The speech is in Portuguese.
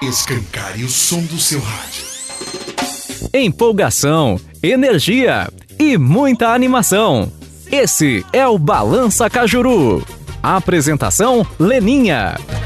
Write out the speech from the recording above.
Escancare o som do seu rádio. Empolgação, energia e muita animação. Esse é o Balança Cajuru. Apresentação: Leninha.